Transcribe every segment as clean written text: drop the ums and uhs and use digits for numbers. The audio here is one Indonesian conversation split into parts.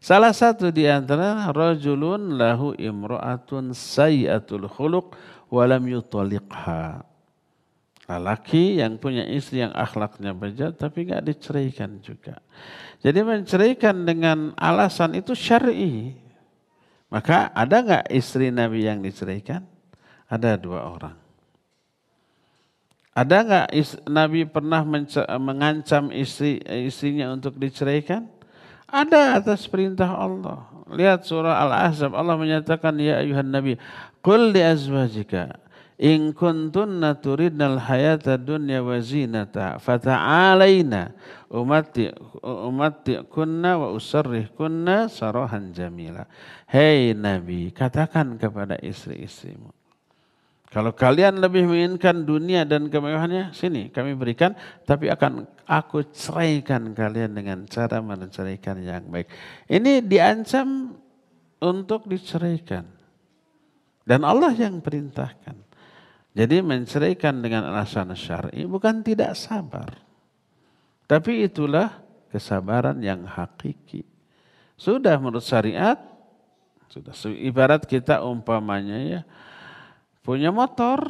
Salah satu di antara rajulun lahu imra'atun sayyatul khuluq walam yutaliqha. Lelaki yang punya istri yang akhlaknya bejat tapi enggak diceraikan juga. Jadi menceraikan dengan alasan itu syar'i. Maka ada enggak istri Nabi yang diceraikan? Ada 2 orang. Ada enggak Nabi pernah mengancam istrinya untuk diceraikan? Ada atas perintah Allah. Lihat surah Al-Ahzab, Allah menyatakan, ya ayuhan nabi, qul li azwajika in kuntunna turidnal hayata dunya wa zinata fata'alaina umatti'kunna wa usarrihkunna sarahan jamila. Hei Nabi, katakan kepada istri-istrimu, kalau kalian lebih menginginkan dunia dan kemewahannya, sini kami berikan, tapi akan aku ceraikan kalian dengan cara menceraikan yang baik. Ini diancam untuk diceraikan. Dan Allah yang perintahkan. Jadi menceraikan dengan alasan syar'i bukan tidak sabar. Tapi itulah kesabaran yang hakiki. Sudah menurut syariat, sudah ibarat kita umpamanya ya, punya motor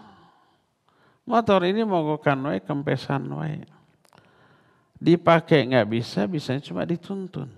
ini mogokan wae, kempesan wae. Dipakai nggak bisa, bisanya cuma dituntun.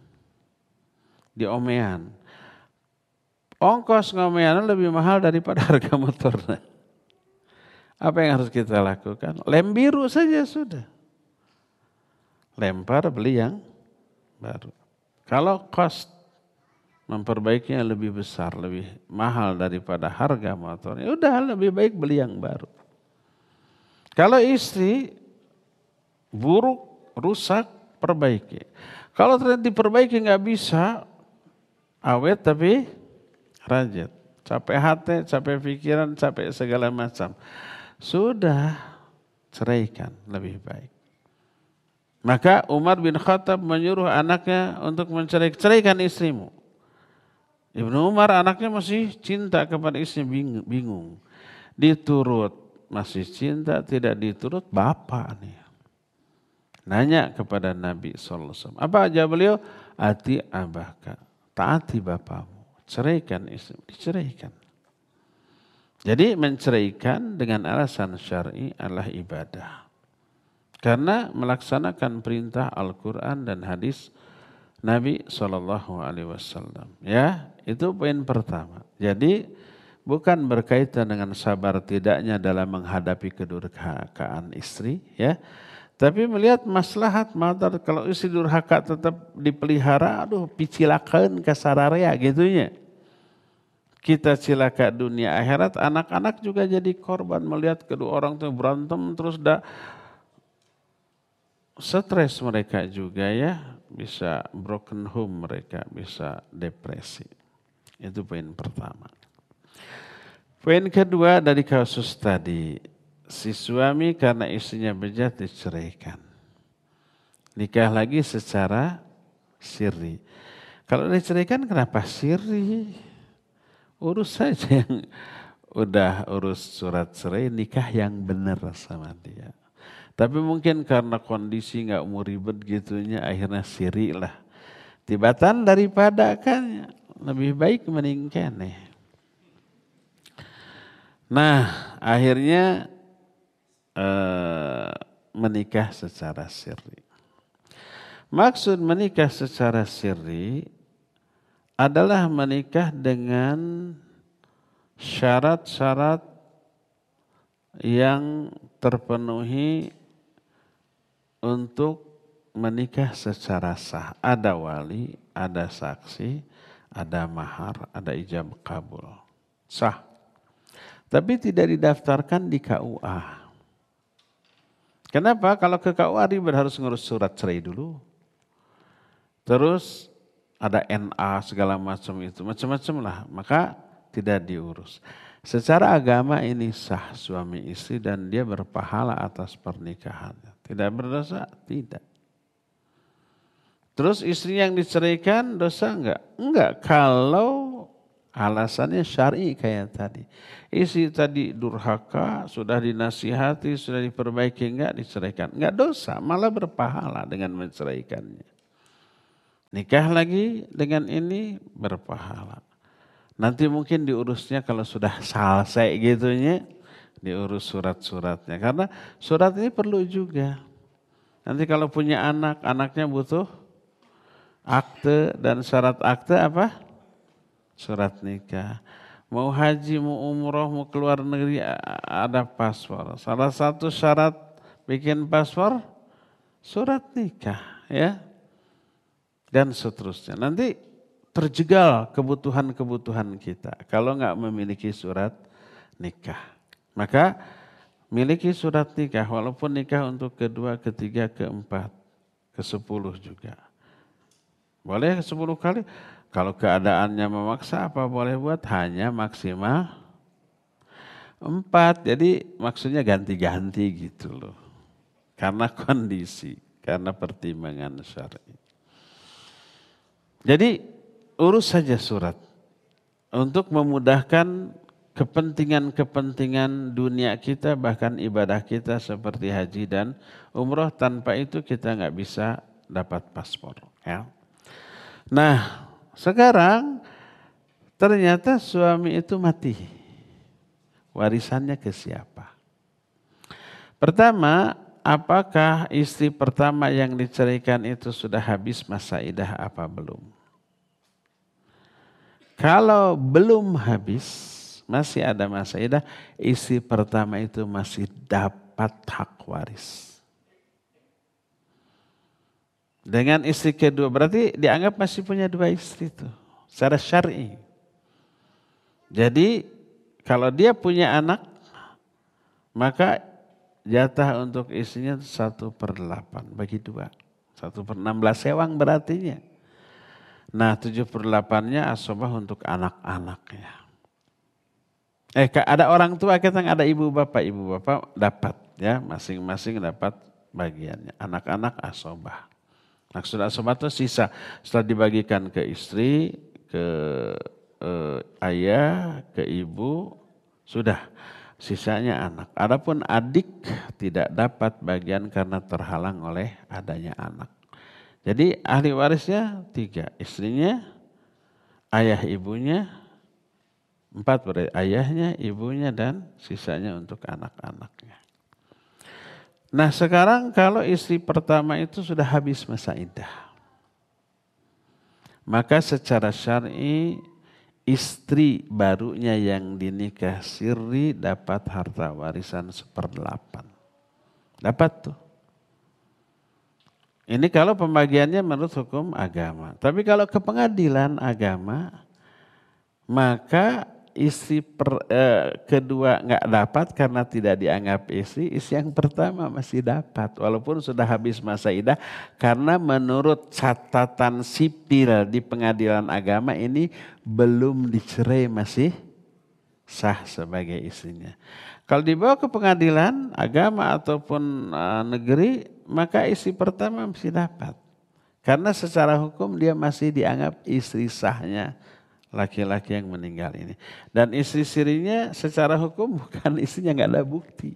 Diomean. Ongkos ngomean lebih mahal daripada harga motornya. Apa yang harus kita lakukan? Lem biru saja sudah. Lempar, beli yang baru. Kalau cost memperbaikinya lebih besar, lebih mahal daripada harga motornya, udah lebih baik beli yang baru. Kalau istri buruk, rusak, perbaiki. Kalau ternyata diperbaiki nggak bisa, awet tapi rajin. Capek hati, capek pikiran, capek segala macam. Sudah, ceraikan lebih baik. Maka Umar bin Khattab menyuruh anaknya untuk ceraikan istrimu. Ibnu Umar anaknya masih cinta kepada istrinya, bingung. Diturut masih cinta, tidak diturut bapak nih. Nanya kepada Nabi SAW. Apa aja beliau? Ati abaka, taati bapamu. Ceraikan istri, diceraikan. Jadi menceraikan dengan alasan syar'i adalah ibadah. Karena melaksanakan perintah Al-Quran dan hadis Nabi SAW. Ya, itu poin pertama. Jadi bukan berkaitan dengan sabar tidaknya dalam menghadapi kedurhakaan istri, ya. Tapi melihat maslahat madar, kalau istri durhaka tetap dipelihara, aduh picilakeun kasararea gitunya. Kita cilaka dunia akhirat, anak-anak juga jadi korban melihat kedua orang itu berantem terus stres mereka juga ya, bisa broken home mereka, bisa depresi. Itu poin pertama. Poin kedua dari kasus tadi, si suami karena istrinya bejat diceraikan. Nikah lagi secara sirri. Kalau diceraikan kenapa sirri? Urus saja yang udah urus surat cerai, nikah yang benar sama dia. Tapi mungkin karena kondisi nggak mau ribet gitunya, akhirnya siri lah. Tibatan daripada kan lebih baik meningkat nih. Nah akhirnya menikah secara siri. Maksud menikah secara siri adalah menikah dengan syarat-syarat yang terpenuhi untuk menikah secara sah. Ada wali, ada saksi, ada mahar, ada ijab kabul. Sah. Tapi tidak didaftarkan di KUA. Kenapa? Kalau ke KUA ribet, harus ngurus surat cerai dulu. Terus ada NA segala macam itu, macam-macam lah. Maka tidak diurus. Secara agama ini sah suami istri dan dia berpahala atas pernikahannya. Tidak berdosa? Tidak. Terus istri yang diceraikan dosa enggak? Enggak, kalau alasannya syar'i kayak tadi. Istri tadi durhaka, sudah dinasihati, sudah diperbaiki, enggak diceraikan. Enggak dosa, malah berpahala dengan menceraikannya. Nikah lagi dengan ini berpahala. Nanti mungkin diurusnya kalau sudah selesai gitunya, diurus surat-suratnya. Karena surat ini perlu juga. Nanti kalau punya anak, anaknya butuh akte dan syarat akte apa? Surat nikah. Mau haji, mau umroh, mau keluar negeri ada paspor. Salah satu syarat bikin paspor, surat nikah ya. Dan seterusnya. Nanti terjegal kebutuhan-kebutuhan kita kalau nggak memiliki surat nikah. Maka miliki surat nikah walaupun nikah untuk kedua, ketiga, keempat, ke-10 juga. Boleh 10 kali. Kalau keadaannya memaksa apa boleh buat hanya maksimal 4. Jadi maksudnya ganti-ganti gitu loh. Karena kondisi, karena pertimbangan syar'i. Jadi urus saja surat untuk memudahkan kepentingan-kepentingan dunia kita, bahkan ibadah kita seperti haji dan umroh. Tanpa itu kita nggak bisa dapat paspor. Ya. Nah, sekarang ternyata suami itu mati. Warisannya ke siapa? Pertama, apakah istri pertama yang diceraikan itu sudah habis masa iddah apa belum? Kalau belum habis, masih ada masa iddah, istri pertama itu masih dapat hak waris. Dengan istri kedua, berarti dianggap masih punya 2 istri itu, secara syar'i. Jadi kalau dia punya anak, maka jatah untuk istrinya 1/8 bagi 2. 1/16 sewang berartinya. Nah 7/8-nya asobah untuk anak-anaknya. Ada orang tua kita, ada ibu bapak dapat ya, masing-masing dapat bagiannya. Anak-anak asobah. Maksud asobah itu sisa setelah dibagikan ke istri, ke ayah, ke ibu, sudah sisanya anak. Adapun adik tidak dapat bagian karena terhalang oleh adanya anak. Jadi ahli warisnya 3, istrinya, ayah ibunya, 4 berarti ayahnya, ibunya dan sisanya untuk anak-anaknya. Nah sekarang kalau istri pertama itu sudah habis masa iddah, maka secara syar'i istri barunya yang dinikah sirri dapat harta warisan 1/8. Dapat tuh. Ini kalau pembagiannya menurut hukum agama. Tapi kalau ke pengadilan agama, maka istri kedua nggak dapat karena tidak dianggap istri. Istri yang pertama masih dapat walaupun sudah habis masa iddah, karena menurut catatan sipil di pengadilan agama ini belum dicerai, masih sah sebagai istrinya. Kalau dibawa ke pengadilan agama ataupun negeri, maka istri pertama masih dapat. Karena secara hukum dia masih dianggap istri sahnya laki-laki yang meninggal ini. Dan istri sirinya secara hukum bukan istrinya, nggak ada bukti.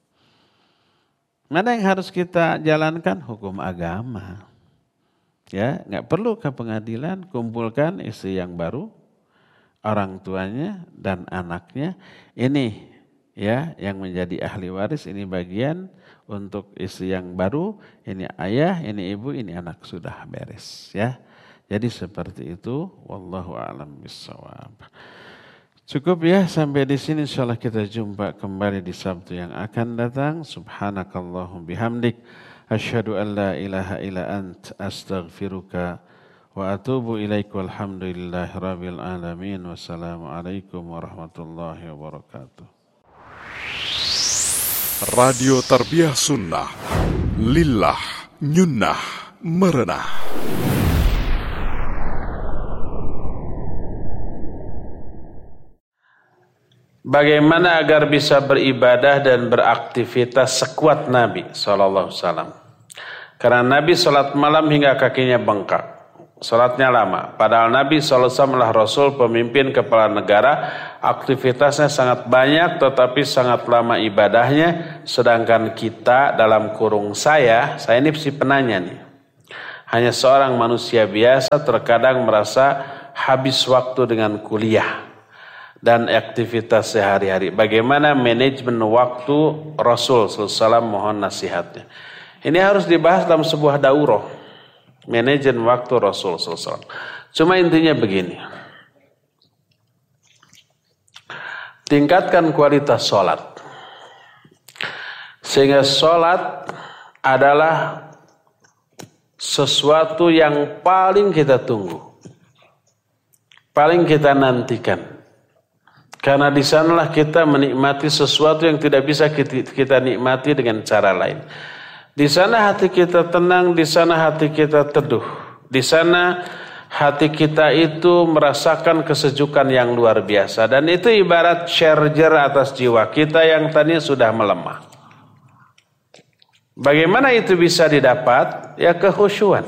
Mana yang harus kita jalankan? Hukum agama. Ya, nggak perlu ke pengadilan, kumpulkan istri yang baru, orang tuanya dan anaknya. Ini ya yang menjadi ahli waris, ini bagian untuk istri yang baru, ini ayah, ini ibu, ini anak, sudah beres ya. Jadi seperti itu, wallahu a'lam bissawab. Cukup ya sampai di sini, insyaallah kita jumpa kembali di Sabtu yang akan datang. Subhanakallahum bihamdik, asyhadu an la ilaha illa ant, astaghfiruka wa atubu ilaik, walhamdulillahi rabbil alamin. Wassalamualaikum warahmatullahi wabarakatuh. Radio Tarbiyah Sunnah, lillah, nyunnah, merenah. Bagaimana agar bisa beribadah dan beraktivitas sekuat Nabi SAW? Karena Nabi sholat malam hingga kakinya bengkak. Sholatnya lama. Padahal Nabi SAW adalah Rasul, pemimpin, kepala negara. Aktivitasnya sangat banyak tetapi sangat lama ibadahnya. Sedangkan kita dalam kurung saya ini si penanya nih, hanya seorang manusia biasa terkadang merasa habis waktu dengan kuliah dan aktivitas sehari-hari. Bagaimana manajemen waktu Rasul SAW, mohon nasihatnya. Ini harus dibahas dalam sebuah daurah. Manajemen waktu Rasul SAW. Cuma intinya begini. Tingkatkan kualitas sholat. Sehingga sholat adalah sesuatu yang paling kita tunggu, paling kita nantikan. Karena di sanalah kita menikmati sesuatu yang tidak bisa kita nikmati dengan cara lain. Di sana hati kita tenang, di sana hati kita teduh. Di sana hati kita itu merasakan kesejukan yang luar biasa. Dan itu ibarat charger atas jiwa kita yang tadinya sudah melemah. Bagaimana itu bisa didapat? Ya kekhusyuan.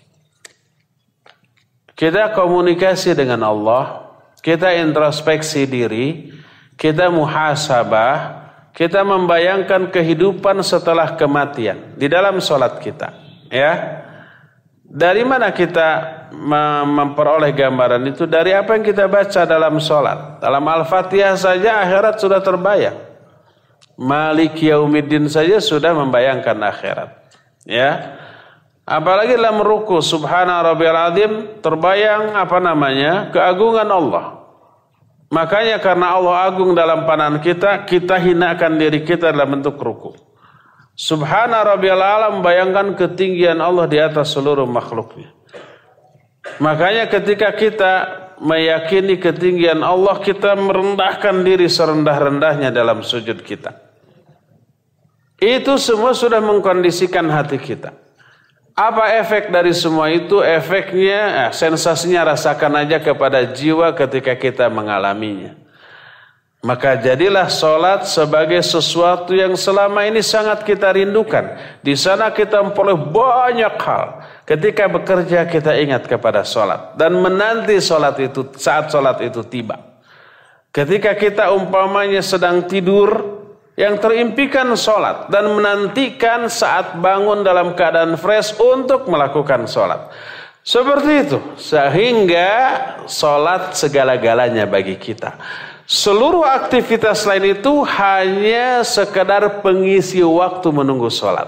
Kita komunikasi dengan Allah, kita introspeksi diri, kita muhasabah, kita membayangkan kehidupan setelah kematian di dalam sholat kita. Ya, dari mana kita memperoleh gambaran itu? Dari apa yang kita baca dalam sholat. Dalam Al-Fatihah saja akhirat sudah terbayang. Malik Yaumiddin saja sudah membayangkan akhirat. Ya. Apalagi dalam ruku Subhana Rabbiyal Azim terbayang keagungan Allah. Makanya karena Allah agung dalam pandangan kita, kita hinakan diri kita dalam bentuk ruku. Subhana Rabbiyal A'la membayangkan ketinggian Allah di atas seluruh makhluknya. Makanya ketika kita meyakini ketinggian Allah, kita merendahkan diri serendah-rendahnya dalam sujud kita. Itu semua sudah mengkondisikan hati kita. Apa efek dari semua itu? Efeknya, sensasinya rasakan aja kepada jiwa ketika kita mengalaminya. Maka jadilah sholat sebagai sesuatu yang selama ini sangat kita rindukan. Di sana kita memperoleh banyak hal. Ketika bekerja kita ingat kepada sholat. Dan menanti sholat itu saat sholat itu tiba. Ketika kita umpamanya sedang tidur, yang terimpikan sholat dan menantikan saat bangun dalam keadaan fresh untuk melakukan sholat. Seperti itu. Sehingga sholat segala-galanya bagi kita. Seluruh aktivitas lain itu hanya sekedar pengisi waktu menunggu sholat.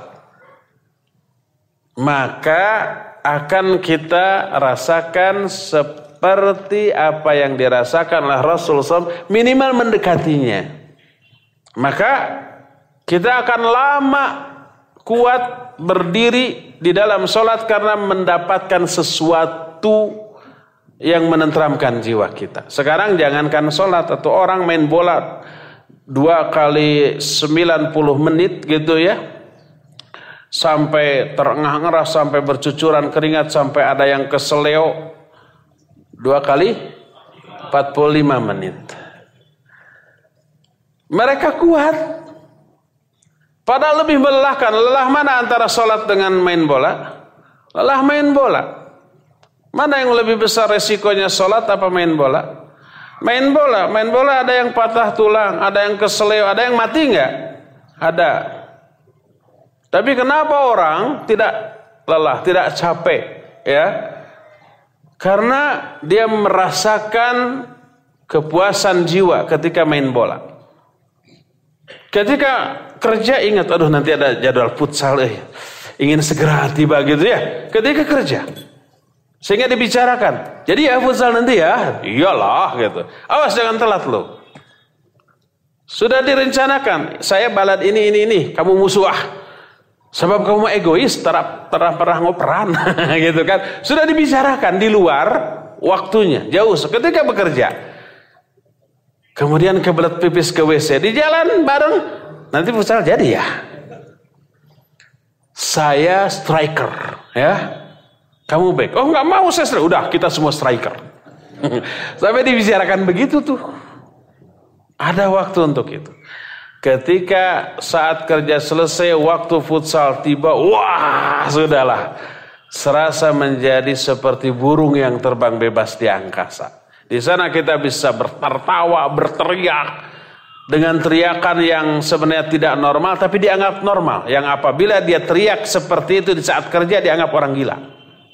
Maka akan kita rasakan seperti apa yang dirasakan oleh Rasulullah SAW, minimal mendekatinya. Maka kita akan lama kuat berdiri di dalam sholat karena mendapatkan sesuatu yang menenteramkan jiwa kita. Sekarang jangankan sholat, atau orang main bola 2 kali 90 menit gitu ya, sampai terengah-engah, sampai bercucuran keringat, sampai ada yang keseleo 2 kali 45 menit. Mereka kuat. Padahal lebih melelahkan. Lelah mana antara sholat dengan main bola? Lelah main bola. Mana yang lebih besar resikonya, sholat apa main bola? Main bola ada yang patah tulang, ada yang keseleo, ada yang mati enggak? Ada. Tapi kenapa orang tidak lelah, tidak capek? Ya, karena dia merasakan kepuasan jiwa ketika main bola. Ketika kerja ingat, aduh nanti ada jadwal futsal, ingin segera tiba gitu ya. Ketika kerja, sehingga dibicarakan, jadi ya futsal nanti ya, iyalah gitu. Awas jangan telat lo. Sudah direncanakan, saya balad ini, kamu musuh sebab kamu egois, pernah ngoperan gitu kan. Sudah dibicarakan di luar waktunya, jauh. Ketika bekerja, kemudian kebelet pipis ke WC, di jalan bareng, nanti futsal jadi ya. Saya striker, ya. Kamu back. Oh nggak mau saya striker. Udah kita semua striker. Sampai dibicarakan begitu tuh. Ada waktu untuk itu. Ketika saat kerja selesai, waktu futsal tiba, wah sudahlah. Serasa menjadi seperti burung yang terbang bebas di angkasa. Di sana kita bisa tertawa, berteriak dengan teriakan yang sebenarnya tidak normal, tapi dianggap normal. Yang apabila dia teriak seperti itu di saat kerja dianggap orang gila.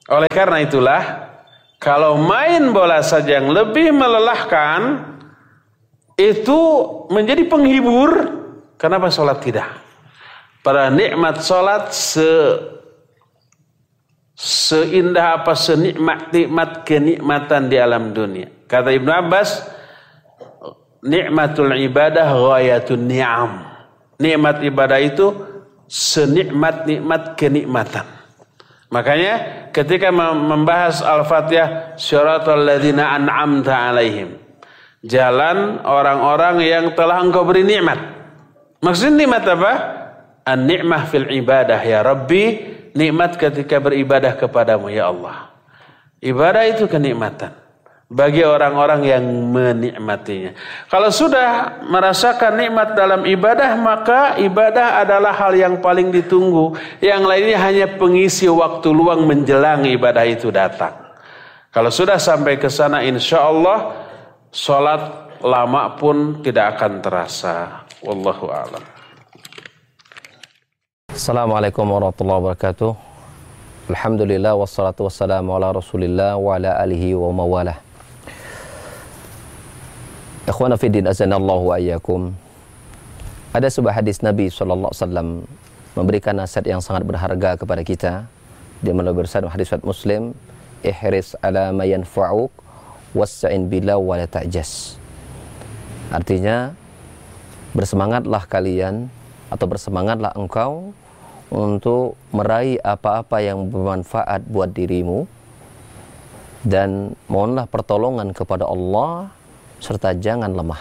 Oleh karena itulah, kalau main bola saja yang lebih melelahkan, itu menjadi penghibur, kenapa sholat tidak? Pada nikmat sholat seindah apa senikmat kenikmatan di alam dunia. Kata Ibnu Abbas, nikmatul ibadah ghayatun ni'am. Nikmat ibadah itu senikmat-nikmat kenikmatan. Makanya ketika membahas Al-Fatihah, syiratal ladzina an'amta alaihim, jalan orang-orang yang telah engkau beri nikmat. Maksudnya nikmat apa? An-ni'mah fil ibadah ya Rabbi, nikmat ketika beribadah kepadamu ya Allah. Ibadah itu kenikmatan bagi orang-orang yang menikmatinya. Kalau sudah merasakan nikmat dalam ibadah, maka ibadah adalah hal yang paling ditunggu. Yang lainnya hanya pengisi waktu luang menjelang ibadah itu datang. Kalau sudah sampai ke sana, insya Allah sholat lama pun tidak akan terasa. Wallahu a'lam. Assalamualaikum warahmatullahi wabarakatuh. Alhamdulillah wassalatu wassalamu ala Rasulillah wa ala alihi wa mawalah. Ikhwana fiddin azanallahu wa iyyakum. Ada sebuah hadis Nabi sallallahu alaihi wasallam memberikan nasihat yang sangat berharga kepada kita. Dia melalui hadis Muslim, ihris ala ma yanfa'uk wasta'in billah wa la ta'jas. Artinya, bersemangatlah kalian atau bersemangatlah engkau untuk meraih apa-apa yang bermanfaat buat dirimu, dan mohonlah pertolongan kepada Allah serta jangan lemah.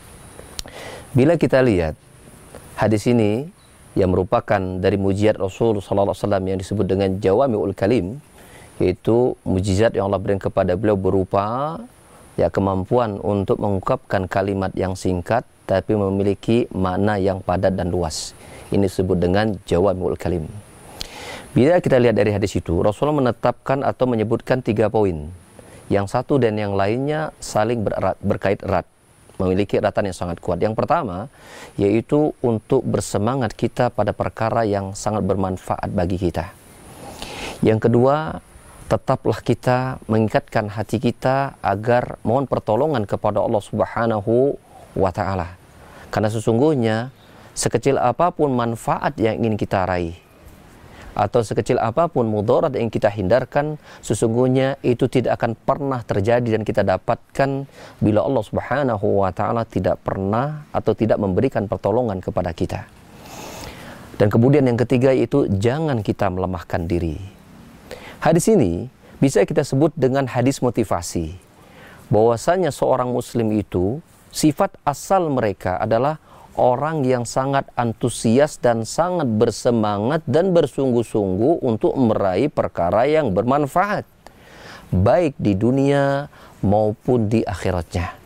Bila kita lihat hadis ini yang merupakan dari mujizat Rasul sallallahu alaihi wasallam yang disebut dengan Jawami'ul Kalim, yaitu mujizat yang Allah berikan kepada beliau berupa ya kemampuan untuk mengungkapkan kalimat yang singkat tapi memiliki makna yang padat dan luas. Ini disebut dengan Jawami'ul Kalim. Bila kita lihat dari hadis itu, Rasulullah menetapkan atau menyebutkan 3 poin. Yang satu dan yang lainnya saling berkait erat, memiliki eratan yang sangat kuat. Yang pertama, yaitu untuk bersemangat kita pada perkara yang sangat bermanfaat bagi kita. Yang kedua, tetaplah kita mengingatkan hati kita agar mohon pertolongan kepada Allah Subhanahu wa ta'ala. Karena sesungguhnya sekecil apapun manfaat yang ingin kita raih, atau sekecil apapun mudarat yang kita hindarkan, sesungguhnya itu tidak akan pernah terjadi dan kita dapatkan bila Allah Subhanahu wa ta'ala tidak pernah atau tidak memberikan pertolongan kepada kita. Dan kemudian yang ketiga, yaitu jangan kita melemahkan diri. Hadis ini bisa kita sebut dengan hadis motivasi, bahwasanya seorang muslim itu sifat asal mereka adalah orang yang sangat antusias dan sangat bersemangat dan bersungguh-sungguh untuk meraih perkara yang bermanfaat, baik di dunia maupun di akhiratnya.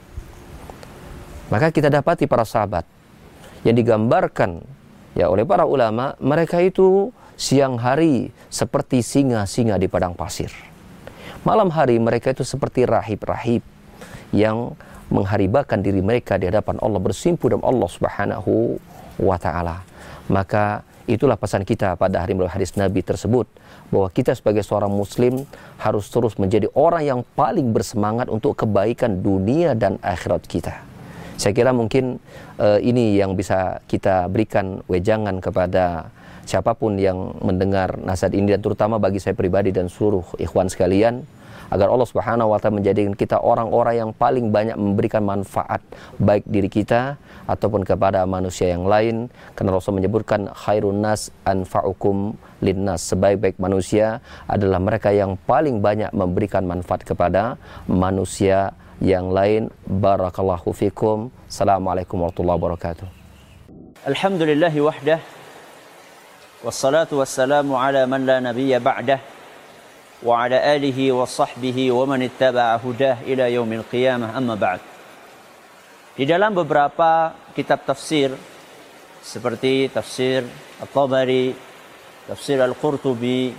Maka kita dapati para sahabat yang digambarkan ya oleh para ulama, mereka itu siang hari seperti singa-singa di padang pasir. Malam hari mereka itu seperti rahib-rahib yang mengharibakan diri mereka di hadapan Allah, bersimpu dengan Allah Subhanahu wa ta'ala. Maka itulah pesan kita pada hari melalui hadis Nabi tersebut, bahwa kita sebagai seorang muslim harus terus menjadi orang yang paling bersemangat untuk kebaikan dunia dan akhirat kita. Saya kira mungkin ini yang bisa kita berikan wejangan kepada siapapun yang mendengar nasihat ini, dan terutama bagi saya pribadi dan seluruh ikhwan sekalian, agar Allah Subhanahu wa ta'ala menjadikan kita orang-orang yang paling banyak memberikan manfaat baik diri kita ataupun kepada manusia yang lain. Karena Rasul menyebutkan khairun nas anfa'ukum linnas, sebaik-baik manusia adalah mereka yang paling banyak memberikan manfaat kepada manusia yang lain. Barakallahu fikum. Assalamualaikum warahmatullahi wabarakatuh. Alhamdulillahi wahdah, wassalatu wassalamu ala man la nabiyya ba'dah, wa ala alihi wa sahbihi wa man ittaba'a hudah ila yaumil qiyamah, amma ba'd. Di dalam beberapa kitab tafsir seperti tafsir At-Tabari, tafsir Al-Qurtubi,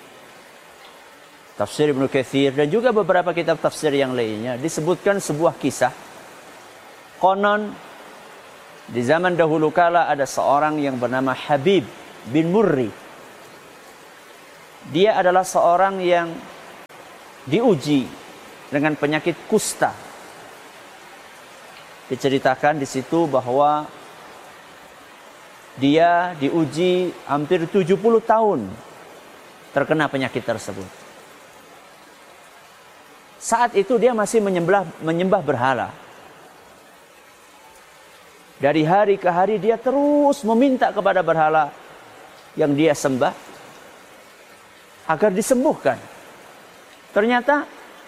tafsir Ibnu Katsir, dan juga beberapa kitab tafsir yang lainnya, disebutkan sebuah kisah. Konon di zaman dahulu kala ada seorang yang bernama Habib bin Murri. Dia adalah seorang yang diuji dengan penyakit kusta. Diceritakan di situ bahwa dia diuji hampir 70 tahun terkena penyakit tersebut. Saat itu dia masih menyembah berhala. Dari hari ke hari dia terus meminta kepada berhala yang dia sembah agar disembuhkan. Ternyata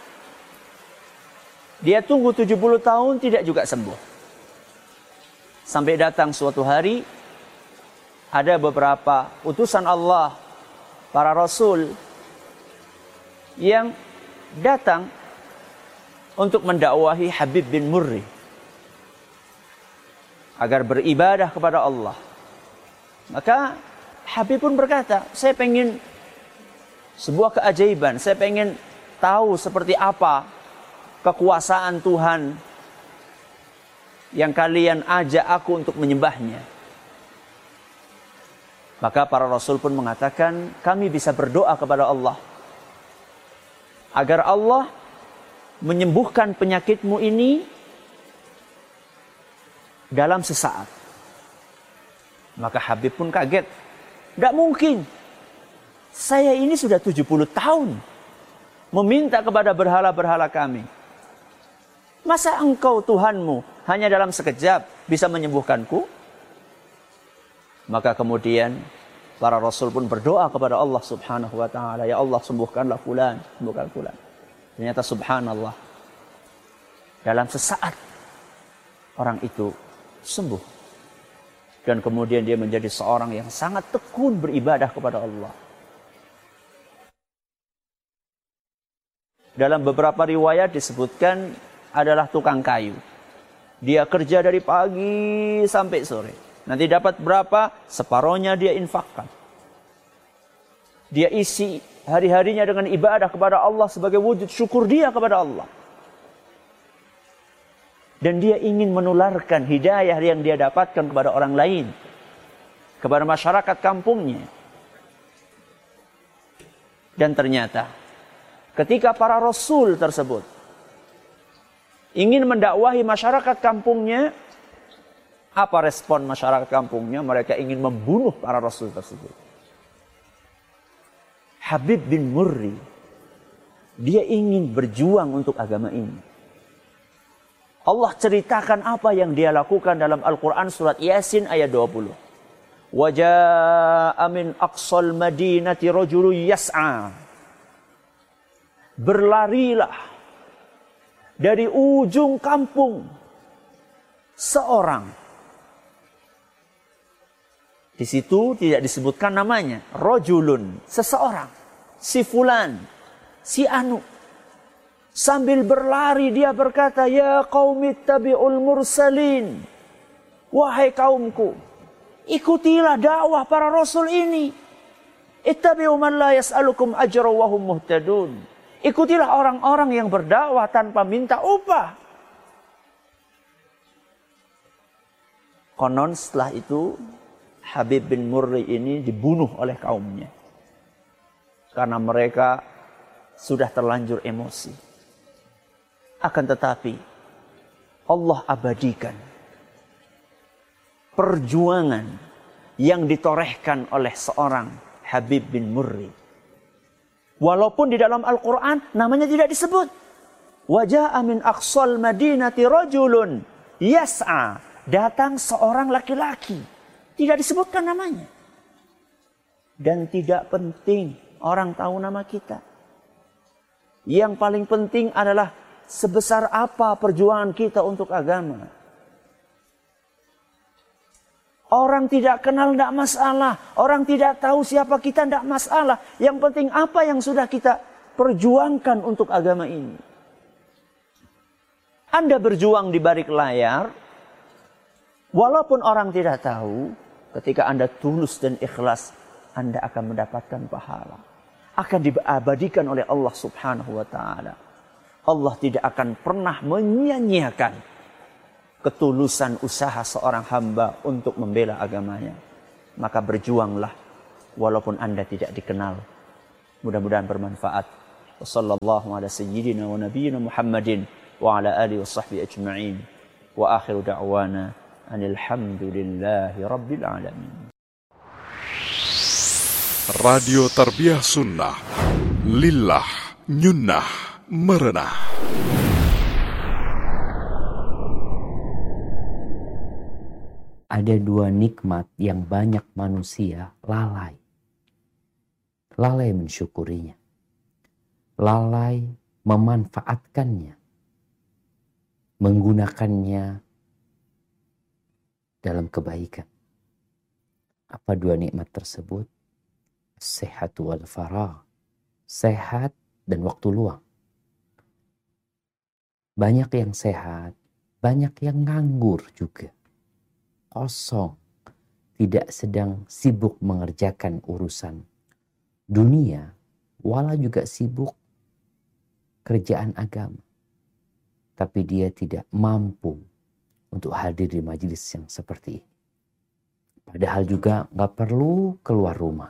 dia tunggu 70 tahun tidak juga sembuh. Sampai datang suatu hari ada beberapa utusan Allah, para rasul yang datang untuk mendakwahi Habib bin Murri agar beribadah kepada Allah. Maka Habib pun berkata, saya pengen sebuah keajaiban, saya pengen tahu seperti apa kekuasaan Tuhan yang kalian ajak aku untuk menyembahnya. Maka para rasul pun mengatakan, kami bisa berdoa kepada Allah agar Allah menyembuhkan penyakitmu ini dalam sesaat. Maka Habib pun kaget. Tidak mungkin. Saya ini sudah 70 tahun meminta kepada berhala-berhala kami. Masa engkau Tuhanmu hanya dalam sekejap bisa menyembuhkanku? Maka kemudian para rasul pun berdoa kepada Allah Subhanahu wa taala, ya Allah sembuhkanlah fulan, sembuhkan fulan. Ternyata subhanallah, dalam sesaat orang itu sembuh. Dan kemudian dia menjadi seorang yang sangat tekun beribadah kepada Allah. Dalam beberapa riwayat disebutkan adalah tukang kayu. Dia kerja dari pagi sampai sore. Nanti dapat berapa, separohnya dia infakkan. Dia isi hari-harinya dengan ibadah kepada Allah sebagai wujud syukur dia kepada Allah. Dan dia ingin menularkan hidayah yang dia dapatkan kepada orang lain, kepada masyarakat kampungnya. Dan ternyata ketika para rasul tersebut ingin mendakwahi masyarakat kampungnya, apa respon masyarakat kampungnya? Mereka ingin membunuh para rasul tersebut. Habib bin Murri, dia ingin berjuang untuk agama ini. Allah ceritakan apa yang dia lakukan dalam Al-Quran surat Yasin ayat 20. Waja'a min aqsal madinati rajulun yas'a. Berlarilah dari ujung kampung seorang. Di situ tidak disebutkan namanya. Rajulun, seseorang. Si fulan, si anu. Sambil berlari dia berkata, ya qaumi tabi'ul mursalin. Wahai kaumku, ikutilah dakwah para rasul ini. Ittabi'u man la yas'alukum ajra wa hum muhtadun. Ikutilah orang-orang yang berdakwah tanpa minta upah. Konon setelah itu Habib bin Murri ini dibunuh oleh kaumnya. Karena mereka sudah terlanjur emosi. Akan tetapi Allah abadikan perjuangan yang ditorehkan oleh seorang Habib bin Murri. Walaupun di dalam Al-Quran namanya tidak disebut. Waja'a min aqsal madinati rajulun yas'a. Datang seorang laki-laki. Tidak disebutkan namanya. Dan tidak penting orang tahu nama kita. Yang paling penting adalah sebesar apa perjuangan kita untuk agama. Orang tidak kenal tidak masalah. Orang tidak tahu siapa kita tidak masalah. Yang penting apa yang sudah kita perjuangkan untuk agama ini. Anda berjuang di balik layar. Walaupun orang tidak tahu. Ketika Anda tulus dan ikhlas. Anda akan mendapatkan pahala. Akan diabadikan oleh Allah subhanahu wa ta'ala. Allah tidak akan pernah menyia-nyiakan ketulusan usaha seorang hamba untuk membela agamanya. Maka berjuanglah walaupun Anda tidak dikenal. Mudah-mudahan bermanfaat. وصلى الله على سيدنا ونبينا محمد وعلى آله وصحبه أجمعين وآخر دعوانا أن الحمد لله رب العالمين. Radio Tarbiyah Sunnah, Lillah, Nyunnah, Merenah. Ada dua nikmat yang banyak manusia lalai. Lalai mensyukurinya. Lalai memanfaatkannya. Menggunakannya dalam kebaikan. Apa dua nikmat tersebut? Sehat wal faragh. Sehat dan waktu luang. Banyak yang sehat, banyak yang nganggur juga. Kosong, tidak sedang sibuk mengerjakan urusan dunia, walau juga sibuk kerjaan agama. Tapi dia tidak mampu untuk hadir di majelis yang seperti ini. Padahal juga gak perlu keluar rumah.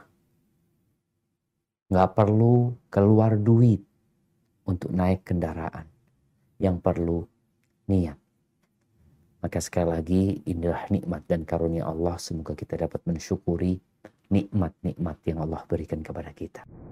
Gak perlu keluar duit untuk naik kendaraan. Yang perlu niat. Maka sekali lagi, inilah nikmat dan karunia Allah. Semoga kita dapat mensyukuri nikmat-nikmat yang Allah berikan kepada kita.